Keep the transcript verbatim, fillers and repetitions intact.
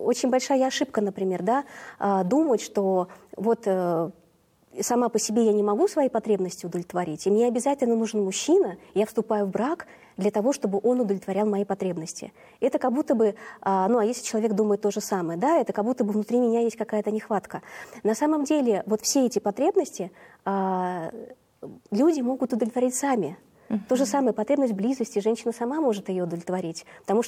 очень большая ошибка, например, да, э, думать, что вот э, сама по себе я не могу свои потребности удовлетворить, и мне обязательно нужен мужчина, я вступаю в брак для того, чтобы он удовлетворял мои потребности. Это как будто бы, а, ну а если человек думает то же самое, да, это как будто бы внутри меня есть какая-то нехватка. На самом деле вот все эти потребности а, люди могут удовлетворить сами. Uh-huh. То же самое, потребность близости, женщина сама может ее удовлетворить, потому что